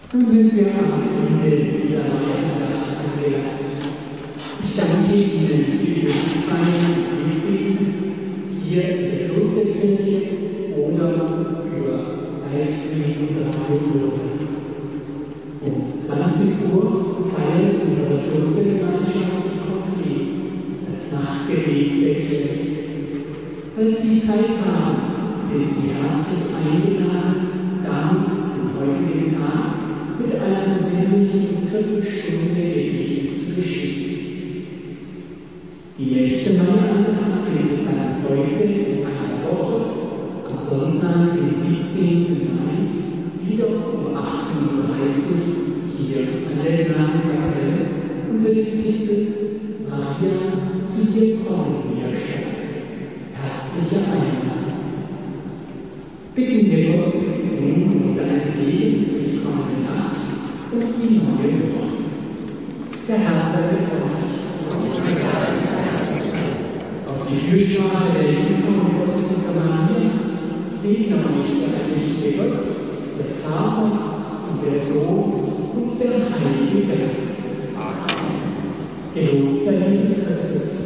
Nun sind wir am Ende dieser Weihnacht angelangt. Ich danke Ihnen für die Feiern und Dienste hier in der Klosterkirche oder über Livestream und Radiohörer. Um 20 Uhr feiert unsere Klostergemeinschaft konkret das Nachtgebet der Kirche. Falls Sie Zeit haben, sind Sie herzlich eingeladen, damit am heutigen Tag mit einer besinnlichen Viertelstunde Gebet zu beschließen. Die nächste Weihandacht findet dann heute in einer Woche, am Sonntag, den 17. Mai, wieder um 18:30 Uhr hier an der Gnadenkapelle unter dem Titel Maria, zu dir kommen wir statt. Herzliche Einladung. Bitten wir Gott nun um seinen Segen für die kommende Nacht und die neue Woche. Der Herr sei mit euch. Auf die Fürsprache der Jungfrau Gottes und der Maria segne euch der allmächtige Gott, der Vater und der Sohn und der Heilige Geist. Amen. Gelobt sei Jesus Christus.